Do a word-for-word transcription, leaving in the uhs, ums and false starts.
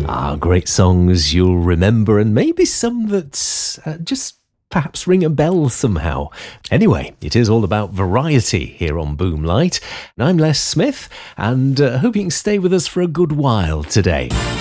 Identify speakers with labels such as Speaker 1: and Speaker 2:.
Speaker 1: Ah, great songs you'll remember, and maybe some that uh, just perhaps ring a bell somehow. Anyway, it is all about variety here on Boomlight. And I'm Les Smith, and I uh, hope you can stay with us for a good while today.